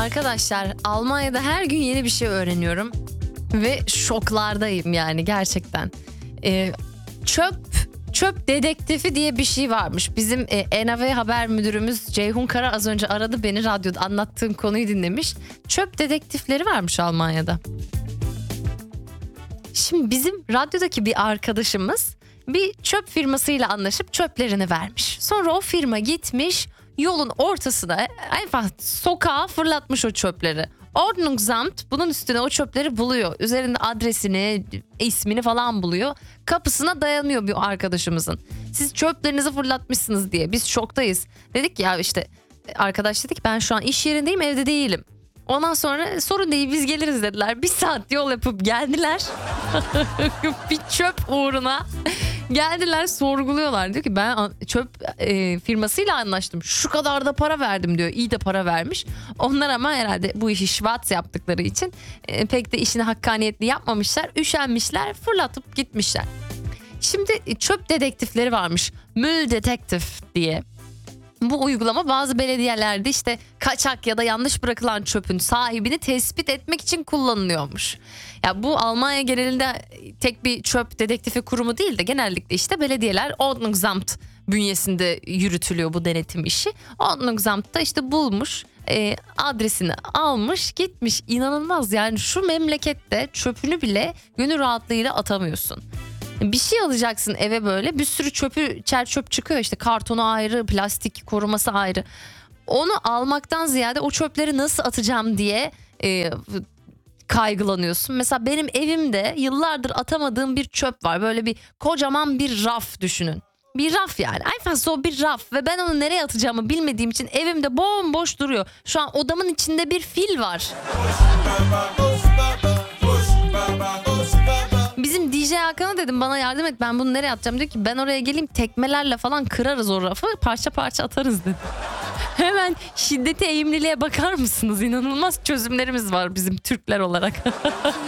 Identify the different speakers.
Speaker 1: Arkadaşlar, Almanya'da her gün yeni bir şey öğreniyorum ve şoklardayım yani gerçekten. Çöp dedektifi diye bir şey varmış. Bizim ENAV haber müdürümüz Ceyhun Kara az önce aradı beni, radyoda anlattığım konuyu dinlemiş. Çöp dedektifleri varmış Almanya'da. Şimdi bizim radyodaki bir arkadaşımız bir çöp firmasıyla anlaşıp çöplerini vermiş. Sonra o firma gitmiş yolun ortasına, sokağa fırlatmış o çöpleri. Ordnungsamt bunun üstüne o çöpleri buluyor. Üzerinde adresini, ismini falan buluyor. Kapısına dayanıyor bir arkadaşımızın. Siz çöplerinizi fırlatmışsınız diye. Biz şoktayız. Dedik ya işte, arkadaş dedik ben şu an iş yerindeyim, evde değilim. Ondan sonra sorun değil biz geliriz dediler. Bir saat yol yapıp geldiler. Bir çöp uğruna geldiler, sorguluyorlar. Diyor ki ben çöp firmasıyla anlaştım. Şu kadar da para verdim diyor. İyi de para vermiş. Onlar ama herhalde bu işi şvat yaptıkları için pek de işini hakkaniyetli yapmamışlar. Üşenmişler, fırlatıp gitmişler. Şimdi çöp dedektifleri varmış. Mülldetektif diye. Bu uygulama bazı belediyelerde işte kaçak ya da yanlış bırakılan çöpün sahibini tespit etmek için kullanılıyormuş. Ya bu Almanya genelinde tek bir çöp dedektifi kurumu değil de genellikle işte belediyeler Ordnungsamt bünyesinde yürütülüyor bu denetim işi. Ordnungsamt da işte bulmuş, adresini almış, gitmiş. İnanılmaz yani, şu memlekette çöpünü bile gönül rahatlığıyla atamıyorsun. Bir şey alacaksın eve, böyle bir sürü çöp çıkıyor, işte kartonu ayrı, plastik koruması ayrı. Onu almaktan ziyade o çöpleri nasıl atacağım diye kaygılanıyorsun. Mesela benim evimde yıllardır atamadığım bir çöp var. Böyle bir kocaman bir raf düşünün. Bir raf yani. En fazla o bir raf ve ben onu nereye atacağımı bilmediğim için evimde bomboş duruyor. Şu an odamın içinde bir fil var. Bizim DJ Hakan'a dedim bana yardım et, ben bunu nereye atacağım, diyor ki ben oraya geleyim tekmelerle falan kırarız o rafı, parça parça atarız dedi. Hemen şiddete, eğimliliğe bakar mısınız? İnanılmaz çözümlerimiz var bizim Türkler olarak.